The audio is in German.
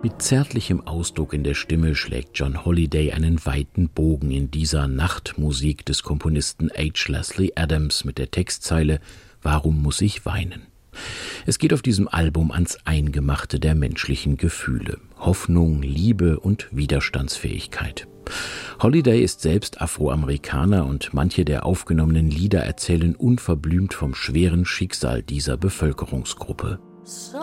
Mit zärtlichem Ausdruck in der Stimme schlägt John Holiday einen weiten Bogen in dieser Nachtmusik des Komponisten H. Leslie Adams mit der Textzeile »Warum muss ich weinen?« Es geht auf diesem Album ans Eingemachte der menschlichen Gefühle. Hoffnung, Liebe und Widerstandsfähigkeit. Holiday ist selbst Afroamerikaner und manche der aufgenommenen Lieder erzählen unverblümt vom schweren Schicksal dieser Bevölkerungsgruppe.